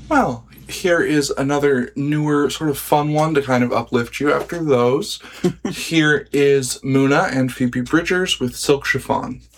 Well, here is another newer sort of fun one to kind of uplift you after those. Here is Muna and Phoebe Bridgers with Silk Chiffon.